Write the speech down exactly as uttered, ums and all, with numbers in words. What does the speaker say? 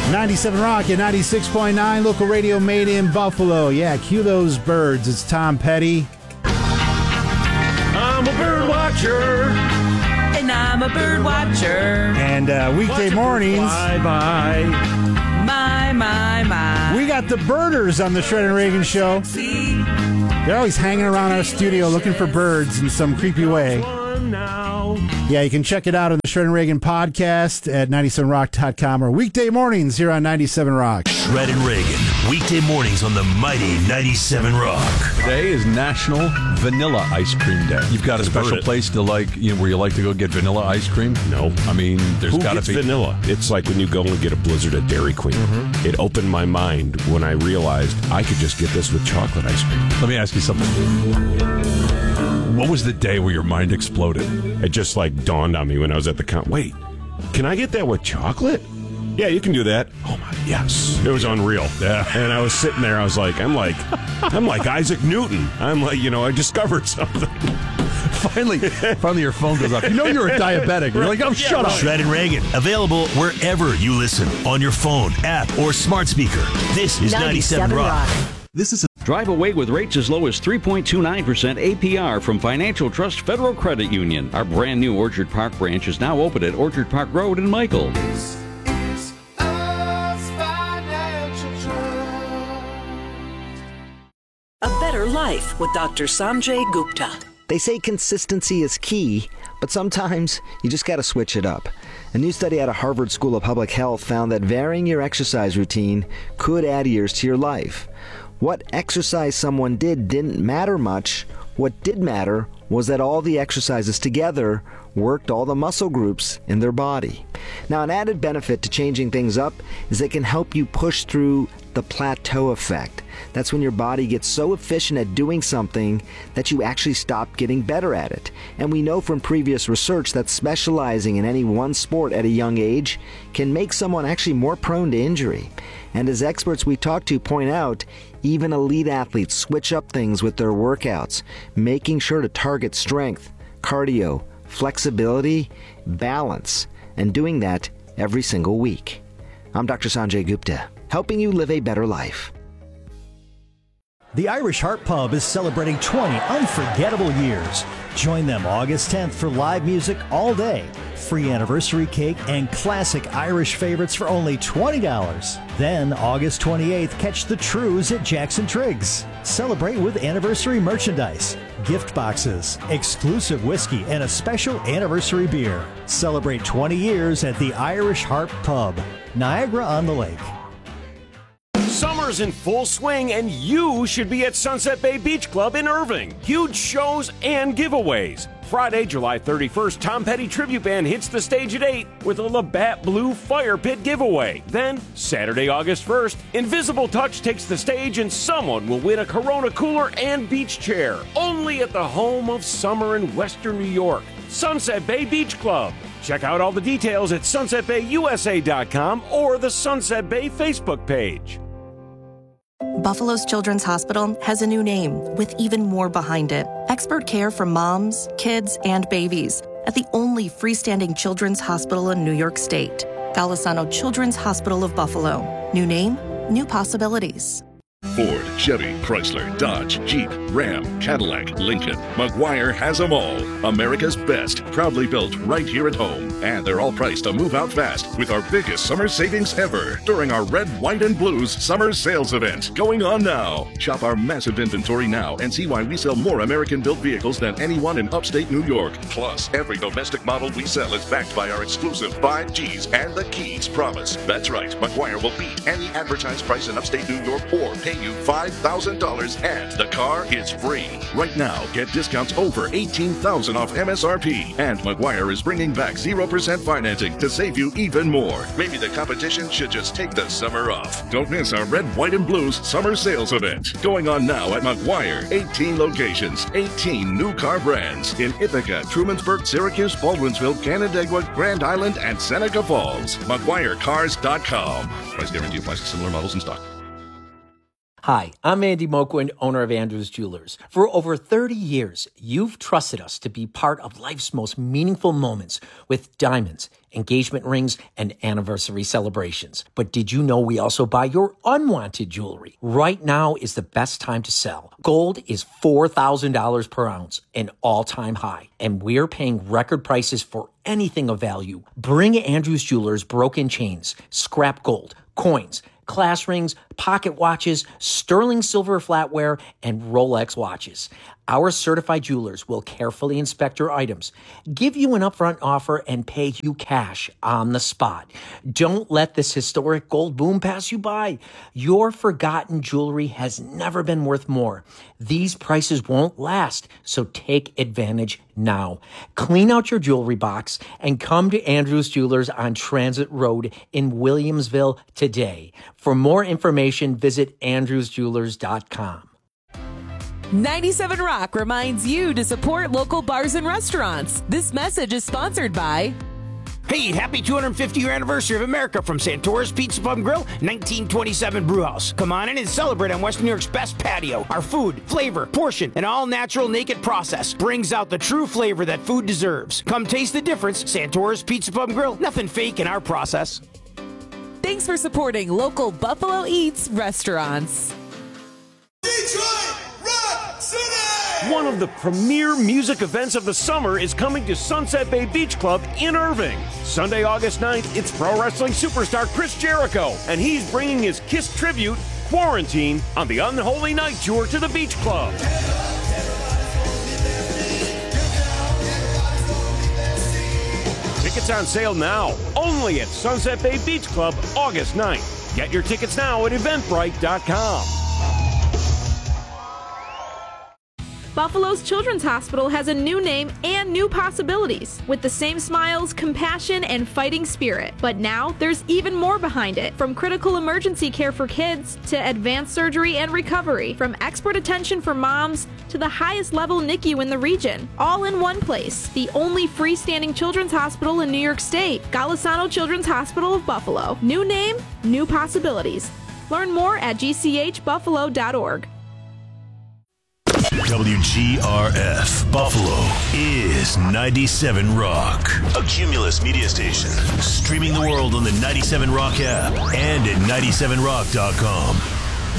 ninety-seven Rock at ninety-six point nine, local radio made in Buffalo. Yeah, cue those birds. It's Tom Petty. I'm a bird watcher. And I'm a bird watcher. And uh, weekday mornings. Bye bye. My, my, my. We got the birders on the Shred and Reagan show. They're always hanging around our studio looking for birds in some creepy way. Yeah, you can check it out on the Shred and Reagan podcast at ninety-seven rock dot com or weekday mornings here on ninety-seven Rock. Shred and Reagan, weekday mornings on the mighty ninety-seven Rock. Today is National Vanilla Ice Cream Day. You've got a special it. place to like, you know, where you like to go get vanilla ice cream? No. I mean, there's Who got to gets be vanilla? It's like when you go and get a Blizzard at Dairy Queen. Mm-hmm. It opened my mind when I realized I could just get this with chocolate ice cream. Let me ask you something. What was the day where your mind exploded? It just like dawned on me when I was at the count. Wait, can I get that with chocolate? Yeah, you can do that. Oh my, yes. It was unreal. Yeah. And I was sitting there, I was like, I'm like, I'm like Isaac Newton. I'm like, you know, I discovered something. Finally, finally your phone goes off. You know you're a diabetic. You're like, oh, shut up. Shred and Reagan, available wherever you listen, on your phone, app, or smart speaker. This is ninety-seven Rock. This is Drive away with rates as low as three point two nine percent A P R from Financial Trust Federal Credit Union. Our brand new Orchard Park branch is now open at Orchard Park Road in Michael. This is us Financial Trust. A Better Life with Doctor Sanjay Gupta. They say consistency is key, but sometimes you just got to switch it up. A new study out of Harvard School of Public Health found that varying your exercise routine could add years to your life. What exercise someone did didn't matter much. What did matter was that all the exercises together worked all the muscle groups in their body. Now, an added benefit to changing things up is they can help you push through the plateau effect. That's when your body gets so efficient at doing something that you actually stop getting better at it. And we know from previous research that specializing in any one sport at a young age can make someone actually more prone to injury. And as experts we talk to point out, even elite athletes switch up things with their workouts, making sure to target strength, cardio, flexibility, balance, and doing that every single week. I'm Doctor Sanjay Gupta, helping you live a better life. The Irish Heart Pub is celebrating twenty unforgettable years. Join them August tenth for live music all day, free anniversary cake, and classic Irish favorites for only twenty dollars. Then, August twenty-eighth, catch the Trues at Jackson Triggs. Celebrate with anniversary merchandise, gift boxes, exclusive whiskey, and a special anniversary beer. Celebrate twenty years at the Irish Heart Pub, Niagara-on-the-Lake. Summer's in full swing, and you should be at Sunset Bay Beach Club in Irving. Huge shows and giveaways. Friday, July thirty-first, Tom Petty Tribute Band hits the stage at eight with a Labatt Blue Fire Pit giveaway. Then, Saturday, August first, Invisible Touch takes the stage and someone will win a Corona cooler and beach chair. Only at the home of summer in Western New York, Sunset Bay Beach Club. Check out all the details at sunset bay u s a dot com or the Sunset Bay Facebook page. Buffalo's Children's Hospital has a new name with even more behind it. Expert care for moms, kids, and babies at the only freestanding children's hospital in New York State. Golisano Children's Hospital of Buffalo. New name, new possibilities. Ford, Chevy, Chrysler, Dodge, Jeep, Ram, Cadillac, Lincoln. Meguiar has them all. America's best, proudly built right here at home. And they're all priced to move out fast with our biggest summer savings ever during our Red, White, and Blues summer sales event going on now. Shop our massive inventory now and see why we sell more American-built vehicles than anyone in upstate New York. Plus, every domestic model we sell is backed by our exclusive five G's and the Keys promise. That's right, Meguiar will beat any advertised price in upstate New York or pay you five thousand dollars and the car is free. Right now, get discounts over eighteen thousand dollars off M S R P. And Meguiar is bringing back zero percent financing to save you even more. Maybe the competition should just take the summer off. Don't miss our Red, White, and Blues summer sales event. Going on now at Meguiar. eighteen locations, eighteen new car brands in Ithaca, Trumansburg, Syracuse, Baldwinsville, Canandaigua, Grand Island, and Seneca Falls. Meguiar Cars dot com. Price guarantee applies to similar models in stock. Hi, I'm Andy Moquin, owner of Andrews Jewelers. For over thirty years, you've trusted us to be part of life's most meaningful moments with diamonds, engagement rings, and anniversary celebrations. But did you know we also buy your unwanted jewelry? Right now is the best time to sell. Gold is four thousand dollars per ounce, an all-time high, and we're paying record prices for anything of value. Bring Andrews Jewelers broken chains, scrap gold, coins, class rings, pocket watches, sterling silver flatware, and Rolex watches. Our certified jewelers will carefully inspect your items, give you an upfront offer, and pay you cash on the spot. Don't let this historic gold boom pass you by. Your forgotten jewelry has never been worth more. These prices won't last, so take advantage now. Clean out your jewelry box and come to Andrews Jewelers on Transit Road in Williamsville today. For more information, visit andrews jewelers dot com. ninety-seven Rock reminds you to support local bars and restaurants. This message is sponsored by... Hey, happy two hundred fiftieth year anniversary of America from Santora's Pizza Pub and Grill, nineteen twenty-seven Brewhouse. Come on in and celebrate on Western New York's best patio. Our food, flavor, portion, and all-natural naked process brings out the true flavor that food deserves. Come taste the difference. Santora's Pizza Pub and Grill, nothing fake in our process. Thanks for supporting local Buffalo Eats restaurants. One of the premier music events of the summer is coming to Sunset Bay Beach Club in Irving. Sunday, August ninth, it's pro wrestling superstar Chris Jericho, and he's bringing his Kiss tribute, Quarantine, on the Unholy Night Tour to the Beach Club. Tickets on sale now, only at Sunset Bay Beach Club, August ninth. Get your tickets now at eventbrite dot com. Buffalo's Children's Hospital has a new name and new possibilities, with the same smiles, compassion, and fighting spirit. But now there's even more behind it. From critical emergency care for kids to advanced surgery and recovery, from expert attention for moms to the highest level N I C U in the region, all in one place. The only freestanding children's hospital in New York State, Golisano Children's Hospital of Buffalo. New name, new possibilities. Learn more at g c h buffalo dot org. W G R F Buffalo is ninety-seven Rock, a Cumulus media station, streaming the world on the ninety-seven Rock app and at ninety-seven rock dot com.